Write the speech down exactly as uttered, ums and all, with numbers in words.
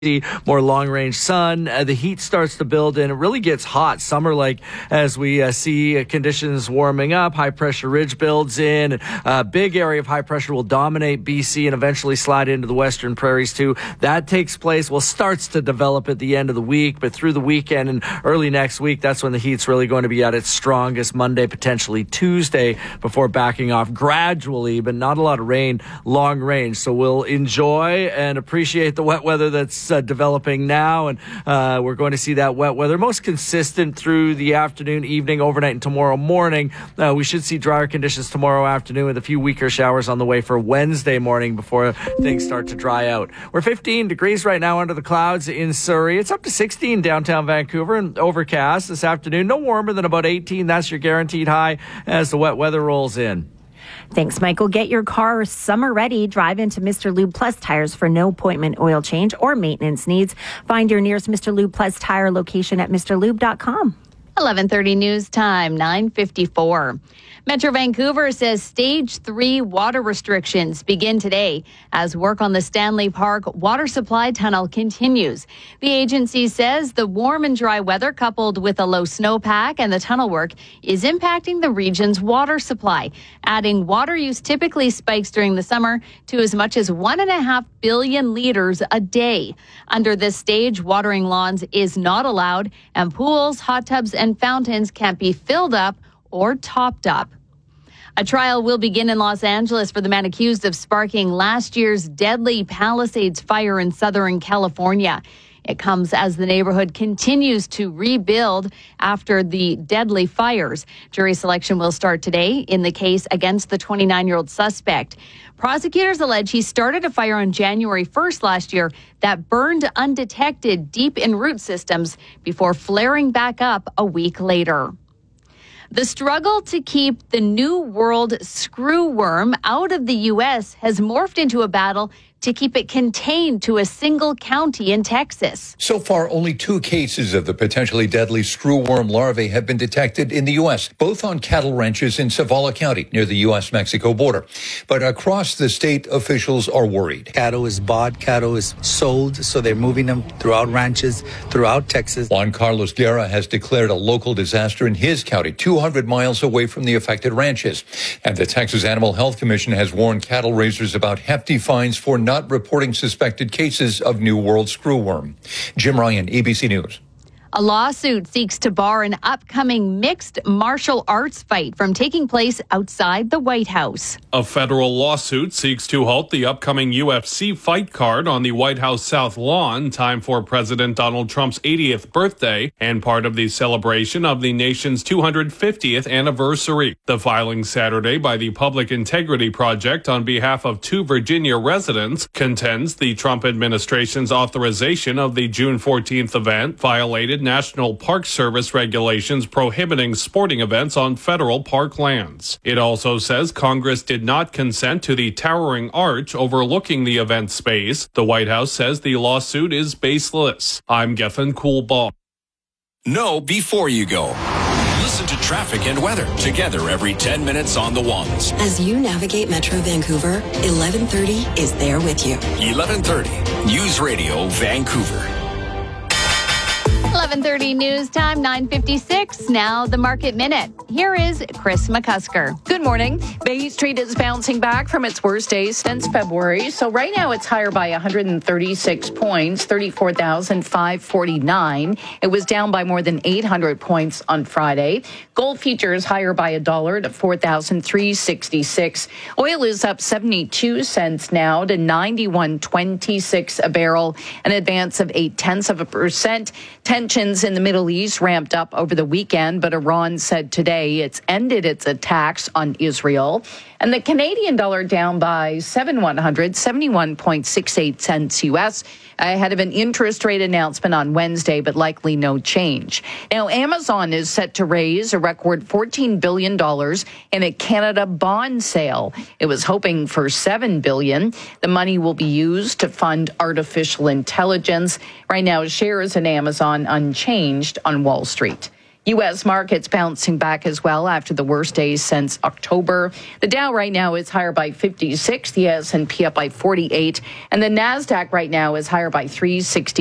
more long-range sun. Uh, the heat starts to build and it really gets hot summer-like as we uh, see uh, conditions warming up. High-pressure ridge builds in. A uh, big area of high pressure will dominate B C and eventually slide into the western prairies too. That takes place, well, starts to develop at the end of the week, but through the weekend and early next week, that's when the heat's really going to be at its strongest. Monday, potentially Tuesday, before backing off gradually, but not a lot of rain long range. So we'll enjoy and appreciate the wet weather that's Uh, developing now, and uh, we're going to see that wet weather most consistent through the afternoon, evening, overnight, and tomorrow morning. Uh, we should see drier conditions tomorrow afternoon with a few weaker showers on the way for Wednesday morning before things start to dry out. We're fifteen degrees right now under the clouds in Surrey. It's up to sixteen downtown Vancouver and overcast this afternoon. No warmer than about eighteen. That's your guaranteed high as the wet weather rolls in. Thanks, Michael. Get your car summer ready. Drive into Mister Lube Plus Tires for no appointment oil change or maintenance needs. Find your nearest Mister Lube Plus Tire location at mister lube dot com. eleven thirty news time, nine fifty-four. Metro Vancouver says stage three water restrictions begin today as work on the Stanley Park water supply tunnel continues. The agency says the warm and dry weather coupled with a low snowpack and the tunnel work is impacting the region's water supply, adding water use typically spikes during the summer to as much as one and a half billion liters a day. Under this stage, watering lawns is not allowed and pools, hot tubs, and fountains can't be filled up or topped up. A trial will begin in Los Angeles for the man accused of sparking last year's deadly Palisades fire in Southern California. It comes as the neighborhood continues to rebuild after the deadly fires. Jury selection will start today in the case against the twenty-nine-year-old suspect. Prosecutors allege he started a fire on January first last year that burned undetected deep in root systems before flaring back up a week later. The struggle to keep the New World screwworm out of the U S has morphed into a battle to keep it contained to a single county in Texas. So far, only two cases of the potentially deadly screwworm larvae have been detected in the U S, both on cattle ranches in Zavala County near the U S Mexico border. But across the state, officials are worried. Cattle is bought, cattle is sold, so they're moving them throughout ranches, throughout Texas. Juan Carlos Guerra has declared a local disaster in his county, two hundred miles away from the affected ranches. And the Texas Animal Health Commission has warned cattle raisers about hefty fines for not not reporting suspected cases of New World screwworm. Jim Ryan, A B C News. A lawsuit seeks to bar an upcoming mixed martial arts fight from taking place outside the White House. A federal lawsuit seeks to halt the upcoming U F C fight card on the White House South Lawn, time for President Donald Trump's eightieth birthday and part of the celebration of the nation's two hundred fiftieth anniversary. The filing Saturday by the Public Integrity Project on behalf of two Virginia residents contends the Trump administration's authorization of the June fourteenth event violated National Park Service regulations prohibiting sporting events on federal park lands. It also says Congress did not consent to the towering arch overlooking the event space. The White House says the lawsuit is baseless. I'm Gethin Coolbaugh. Know before you go. Listen to traffic and weather together every ten minutes on the ones. As you navigate Metro Vancouver, eleven thirty is there with you. eleven thirty News Radio Vancouver. eleven thirty news time, nine fifty-six. Now the Market Minute. Here is Chris McCusker. Good morning. Bay Street is bouncing back from its worst days since February. So right now it's higher by one hundred thirty-six points, thirty-four thousand five hundred forty-nine. It was down by more than eight hundred points on Friday. Gold futures higher by a dollar to four thousand three hundred sixty-six. Oil is up seventy-two cents now to ninety-one twenty-six a barrel, an advance of eight tenths of a percent. Tensions in the Middle East ramped up over the weekend, but Iran said today it's ended its attacks on Israel. And the Canadian dollar down by seven one hundred, seventy-one point six eight cents U S ahead of an interest rate announcement on Wednesday, but likely no change. Now, Amazon is set to raise a record fourteen billion dollars in a Canada bond sale. It was hoping for seven billion dollars. The money will be used to fund artificial intelligence. Right now, shares in Amazon unchanged on Wall Street. U S markets bouncing back as well after the worst days since October. The Dow right now is higher by fifty-six, the S and P up by forty-eight, and the NASDAQ right now is higher by three sixty.